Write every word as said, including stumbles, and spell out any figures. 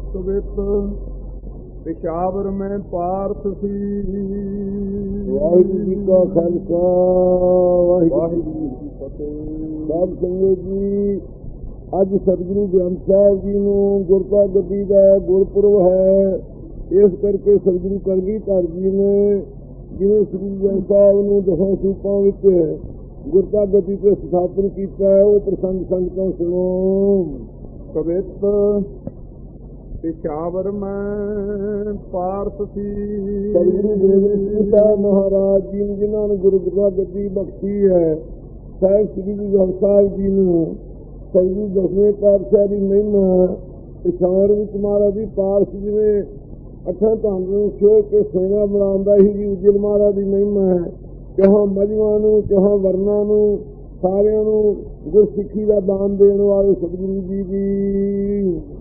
ਸੁਬਿਤ ਪਿਸ਼ਾਵਰ ਮੈਂ ਪਾਰਥ ਸੀ। ਵਾਹਿਗੁਰੂ ਜੀ ਕਾ ਖਾਲਸਾ ਵਾਹਿਗੁਰੂ ਜੀ ਕੀ ਫਤਿਹ। ਸਾਧ ਸੰਗਤ ਜੀ, ਅੱਜ ਸਤਿਗੁਰੂ ਗ੍ਰੰਥ ਸਾਹਿਬ ਜੀ ਨੂੰ ਗੁਰਤਾ ਗੱਦੀ ਦਾ ਗੁਰਪੁਰਬ ਹੈ। ਇਸ ਕਰਕੇ ਸਤਿਗੁਰੂ ਕਲਗੀਧਰ ਜੀ ਨੇ ਜਿਵੇਂ ਸ੍ਰੀ ਗ੍ਰੰਥ ਸਾਹਿਬ ਨੂੰ ਦਸਾਂ ਸੂਪਾਂ ਵਿੱਚ ਗੁਰਤਾ ਗੱਦੀ ਤੇ ਸਥਾਪਨ ਕੀਤਾ ਹੈ, ਉਹ ਪ੍ਰਸੰਗ ਸੰਗਤਾਂ ਸੁਣੋ। ਸੁਬਿਤ ਪਿਸ਼ਾਵਰ ਮੈਂ ਪਾਰਥ ਸੀ। ਸਤਿਗੁਰੂ ਗੋਬਿੰਦ ਸਾਹਿਬ ਮਹਾਰਾਜ ਜੀ ਨੇ ਜਿਨ੍ਹਾਂ ਨੂੰ ਗੁਰਤਾ ਗੱਦੀ ਬਖਸ਼ੀ ਹੈ, ਸਾਹਿਬ ਸ੍ਰੀ ਗੁਰੂ ਗ੍ਰੰਥ ਸਾਹਿਬ ਜੀ ਨੂੰ ਸਤਿਗੁਰੂ ਦਸਵੇਂ ਪਾਤਸ਼ਾਹ ਦੀ ਮਹਿਮਾ ਪਿਸ਼ਾਵਰ ਵਿੱਚ ਮਹਾਰਾਜ ਦੀ ਪਾਰਸ ਜਿਵੇਂ ਅੱਠਾਂ ਧੰਨ ਨੂੰ ਛੋਹ ਕੇ ਸੇਨਾ ਬਣਾਉਂਦਾ ਹੀ ਜੀ ਉਜਲ ਮਹਾਰਾਜ ਦੀ ਮਹਿਮਾ ਹੈ। ਕਿਹਾਂ ਮਜਮਾਂ ਨੂੰ ਕਿਹਾਂ ਵਰਨਾਂ ਨੂੰ ਸਾਰਿਆਂ ਨੂੰ ਗੁਰਸਿੱਖੀ ਦਾ ਦਾਨ ਦੇਣ ਵਾਲੇ ਸਤਿਗੁਰੂ ਜੀ ਦੀ